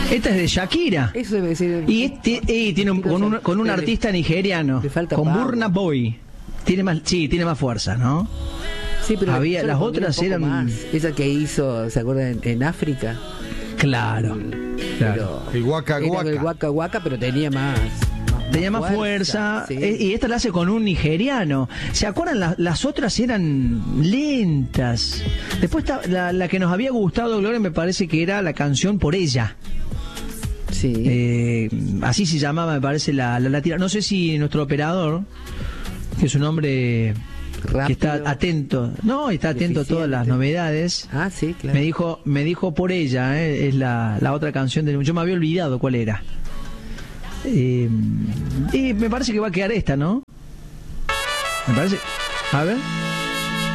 Esta es de Shakira. Eso debe ser. Y tiene con un artista nigeriano, con Burna Boy. Tiene más fuerza, ¿no? Sí, pero las otras eran más. Esa que hizo, ¿se acuerdan? En África. Claro. El Waka Waka. El Waka Waka, pero tenía más. Tenía más fuerza, sí. Y esta la hace con un nigeriano. ¿Se acuerdan? Las otras eran lentas. Después la que nos había gustado, Gloria, me parece que era la canción Por Ella. Sí. Así se llamaba, me parece, la tira. No sé si nuestro operador, que es un hombre rápido, que está atento, está atento a todas las novedades. Ah, sí, claro. Me dijo Por Ella, es la otra canción yo me había olvidado cuál era. Y me parece que va a quedar esta, ¿no? Me parece. A ver.